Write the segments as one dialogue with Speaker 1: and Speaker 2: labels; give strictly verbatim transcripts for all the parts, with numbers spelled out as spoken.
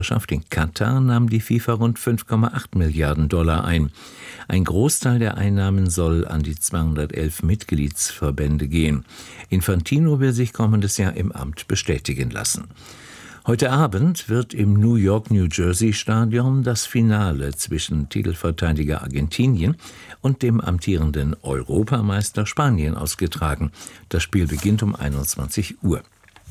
Speaker 1: In Katar nahm die FIFA rund fünf Komma acht Milliarden Dollar ein. Ein Großteil der Einnahmen soll an die zweihundertelf Mitgliedsverbände gehen. Infantino will sich kommendes Jahr im Amt bestätigen lassen. Heute Abend wird im New York-New Jersey-Stadion das Finale zwischen Titelverteidiger Argentinien und dem amtierenden Europameister Spanien ausgetragen. Das Spiel beginnt um einundzwanzig Uhr.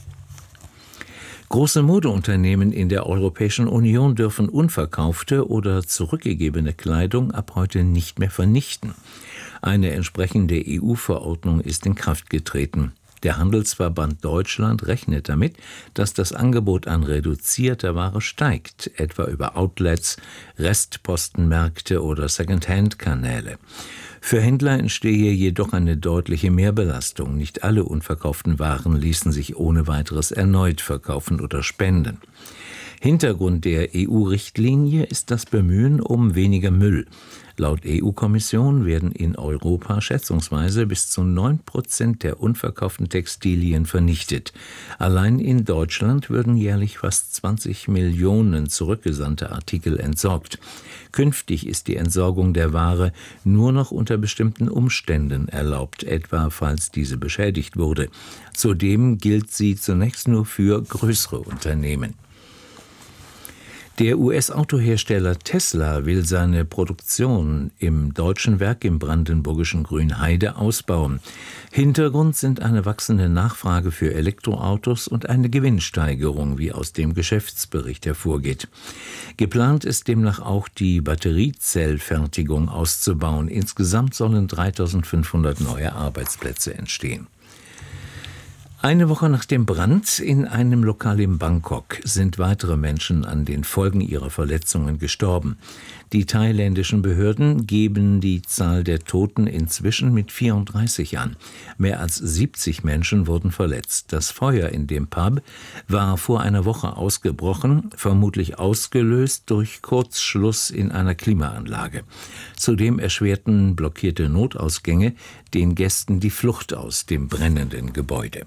Speaker 1: Große Modeunternehmen in der Europäischen Union dürfen unverkaufte oder zurückgegebene Kleidung ab heute nicht mehr vernichten. Eine entsprechende E U-Verordnung ist in Kraft getreten. Der Handelsverband Deutschland rechnet damit, dass das Angebot an reduzierter Ware steigt, etwa über Outlets, Restpostenmärkte oder Second-Hand-Kanäle. Für Händler entstehe jedoch eine deutliche Mehrbelastung. Nicht alle unverkauften Waren ließen sich ohne weiteres erneut verkaufen oder spenden. Hintergrund der E U-Richtlinie ist das Bemühen um weniger Müll. Laut E U-Kommission werden in Europa schätzungsweise bis zu neun Prozent der unverkauften Textilien vernichtet. Allein in Deutschland würden jährlich fast zwanzig Millionen zurückgesandte Artikel entsorgt. Künftig ist die Entsorgung der Ware nur noch unter bestimmten Umständen erlaubt, etwa falls diese beschädigt wurde. Zudem gilt sie zunächst nur für größere Unternehmen. Der U S-Autohersteller Tesla will seine Produktion im deutschen Werk im brandenburgischen Grünheide ausbauen. Hintergrund sind eine wachsende Nachfrage für Elektroautos und eine Gewinnsteigerung, wie aus dem Geschäftsbericht hervorgeht. Geplant ist demnach auch die Batteriezellfertigung auszubauen. Insgesamt sollen dreitausendfünfhundert neue Arbeitsplätze entstehen. Eine Woche nach dem Brand in einem Lokal in Bangkok sind weitere Menschen an den Folgen ihrer Verletzungen gestorben. Die thailändischen Behörden geben die Zahl der Toten inzwischen mit vierunddreißig an. Mehr als siebzig Menschen wurden verletzt. Das Feuer in dem Pub war vor einer Woche ausgebrochen, vermutlich ausgelöst durch Kurzschluss in einer Klimaanlage. Zudem erschwerten blockierte Notausgänge den Gästen die Flucht aus dem brennenden Gebäude.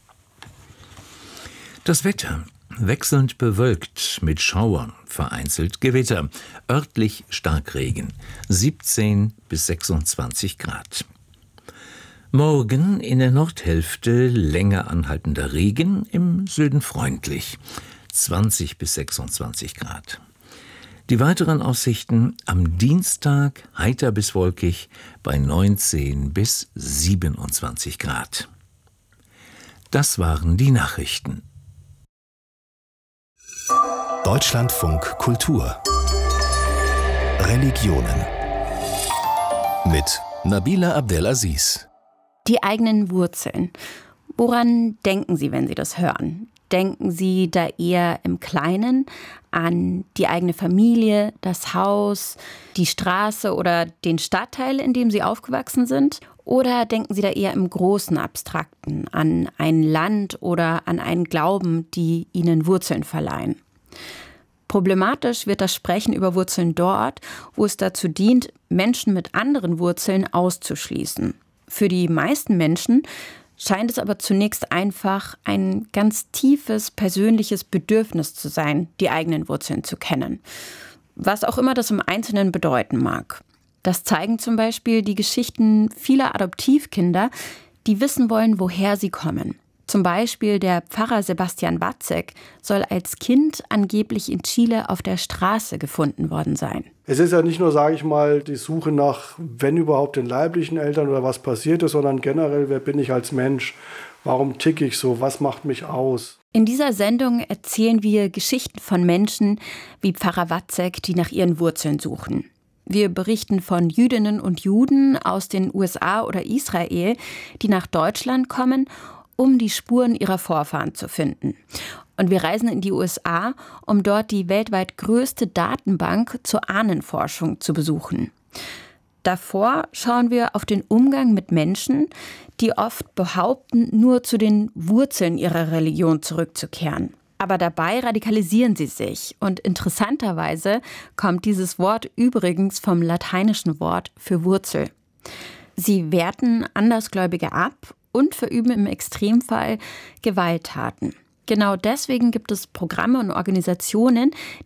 Speaker 1: Das Wetter: wechselnd bewölkt mit Schauern, vereinzelt Gewitter, örtlich Starkregen, siebzehn bis sechsundzwanzig Grad. Morgen in der Nordhälfte länger anhaltender Regen, im Süden freundlich, zwanzig bis sechsundzwanzig Grad. Die weiteren Aussichten: am Dienstag heiter bis wolkig bei neunzehn bis siebenundzwanzig Grad. Das waren die Nachrichten.
Speaker 2: Deutschlandfunk Kultur Religionen mit Nabila Abdelaziz.
Speaker 3: Die eigenen Wurzeln. Woran denken Sie, wenn Sie das hören? Denken Sie da eher im Kleinen an die eigene Familie, das Haus, die Straße oder den Stadtteil, in dem Sie aufgewachsen sind? Oder denken Sie da eher im großen Abstrakten an ein Land oder an einen Glauben, die Ihnen Wurzeln verleihen? Problematisch wird das Sprechen über Wurzeln dort, wo es dazu dient, Menschen mit anderen Wurzeln auszuschließen. Für die meisten Menschen scheint es aber zunächst einfach ein ganz tiefes persönliches Bedürfnis zu sein, die eigenen Wurzeln zu kennen. Was auch immer das im Einzelnen bedeuten mag. Das zeigen zum Beispiel die Geschichten vieler Adoptivkinder, die wissen wollen, woher sie kommen. Zum Beispiel der Pfarrer Sebastian Watzek soll als Kind angeblich in Chile auf der Straße gefunden worden sein.
Speaker 4: Es ist ja nicht nur, sage ich mal, die Suche nach, wenn überhaupt, den leiblichen Eltern oder was passiert ist, sondern generell, wer bin ich als Mensch? Warum ticke ich so? Was macht mich aus?
Speaker 3: In dieser Sendung erzählen wir Geschichten von Menschen wie Pfarrer Watzek, die nach ihren Wurzeln suchen. Wir berichten von Jüdinnen und Juden aus den U S A oder Israel, die nach Deutschland kommen, um die Spuren ihrer Vorfahren zu finden. Und wir reisen in die U S A, um dort die weltweit größte Datenbank zur Ahnenforschung zu besuchen. Davor schauen wir auf den Umgang mit Menschen, die oft behaupten, nur zu den Wurzeln ihrer Religion zurückzukehren. Aber dabei radikalisieren sie sich. Und interessanterweise kommt dieses Wort übrigens vom lateinischen Wort für Wurzel. Sie werten Andersgläubige ab und verüben im Extremfall Gewalttaten. Genau deswegen gibt es Programme und Organisationen,